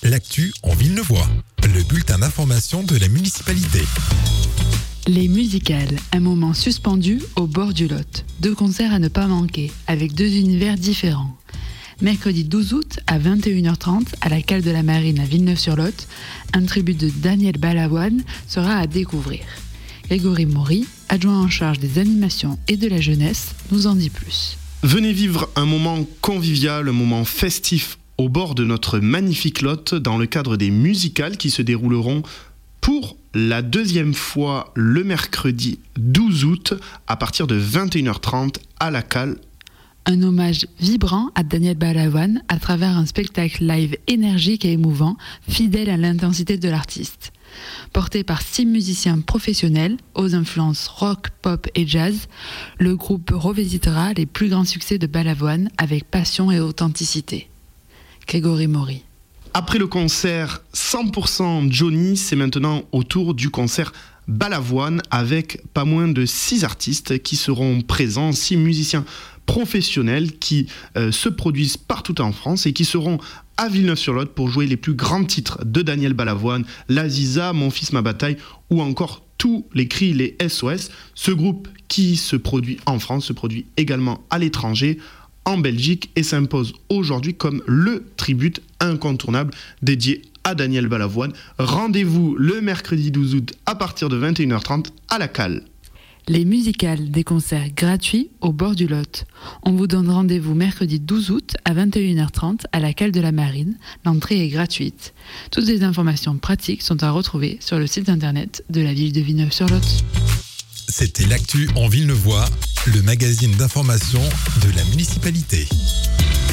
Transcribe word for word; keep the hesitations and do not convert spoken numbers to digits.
l'actu en Villeneuvois, le bulletin d'information de la municipalité. Les musicales, un moment suspendu au bord du Lot. Deux concerts à ne pas manquer, avec deux univers différents. Mercredi douze août à vingt et une heures trente, à la cale de la Marine à Villeneuve-sur-Lot, un tribut de Daniel Balavoine sera à découvrir. Grégory Maury, adjoint en charge des animations et de la jeunesse, nous en dit plus. Venez vivre un moment convivial, un moment festif au bord de notre magnifique Lot dans le cadre des musicales qui se dérouleront pour la deuxième fois le mercredi douze août à partir de vingt et une heures trente à la cale. Un hommage vibrant à Daniel Balavoine à travers un spectacle live énergique et émouvant, fidèle à l'intensité de l'artiste. Porté par six musiciens professionnels aux influences rock, pop et jazz, le groupe revisitera les plus grands succès de Balavoine avec passion et authenticité. Grégory Maury. Après le concert cent pour cent Johnny, c'est maintenant au tour du concert Balavoine avec pas moins de six artistes qui seront présents, six musiciens professionnels qui euh, se produisent partout en France et qui seront à Villeneuve-sur-Lot pour jouer les plus grands titres de Daniel Balavoine, L'Aziza, Mon fils, ma bataille ou encore tous les cris, les S O S. Ce groupe qui se produit en France se produit également à l'étranger, en Belgique et s'impose aujourd'hui comme le tribut incontournable dédié à Daniel Balavoine. Rendez-vous le mercredi douze août à partir de vingt et une heures trente à la cale. Les musicales, des concerts gratuits au bord du Lot. On vous donne rendez-vous mercredi douze août à vingt et une heures trente à la cale de la Marine. L'entrée est gratuite. Toutes les informations pratiques sont à retrouver sur le site internet de la ville de Villeneuve-sur-Lot. C'était l'actu en Villeneuvois, le magazine d'information de la municipalité.